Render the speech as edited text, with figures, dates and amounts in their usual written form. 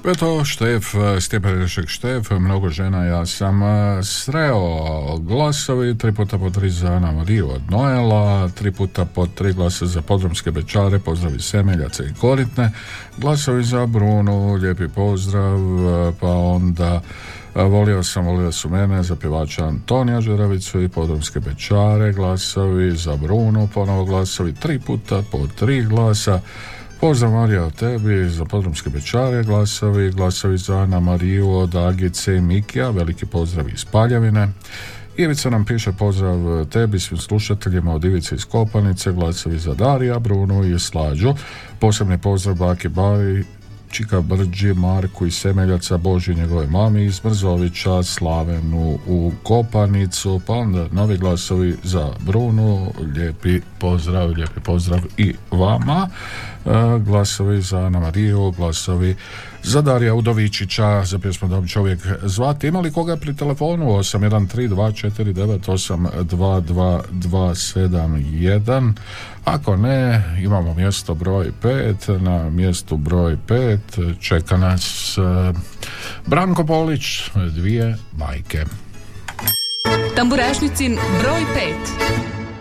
Eto, Štef, Stjepan Rešek Štef, mnogo žena ja sam sreo. Glasovi 3 puta po 3 za Ana Mariju od Noela, 3 puta po 3 glasa za Podrumske Bečare, pozdravi Semeljace i Koritne, glasovi za Brunu, lijepi pozdrav, pa onda volio su mene za pjevača Antonija Žeravicu i Podrumske Bečare, glasovi za Brunu, ponovo glasovi 3 puta po 3 glasa. Pozdrav Marija od tebi za Podrumske Bečare, glasovi za Ana Mariju od Agice i Mikija, veliki pozdrav iz Paljevine. Ivica nam piše pozdrav tebi, svim slušateljima od Ivice iz Kopanice, glasovi za Darija, Brunu i Slađu. Posebni pozdrav Baki Bari, Čika Brđi, Marku i Semeljaca, Boži njegove mami iz Mrzovića, Slavenu u Kopanicu, pa onda novi glasovi za Brunu, lijepi pozdrav i vama. Glasovi za Ana Mariju, glasovi za Darija Udovičića, za pjesmu Dom čovjek zvati. Ima li koga pri telefonu? 813249822271. Ako ne, imamo mjesto broj 5. Na mjestu broj 5 čeka nas Branko Polić, Dvije majke. Tamburašnicin broj 5.